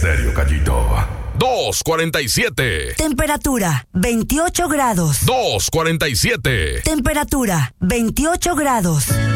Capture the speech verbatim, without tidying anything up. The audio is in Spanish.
serio, Gallito. dos cuarenta y siete. Temperatura, veintiocho grados. dos cuarenta y siete. Temperatura, veintiocho grados.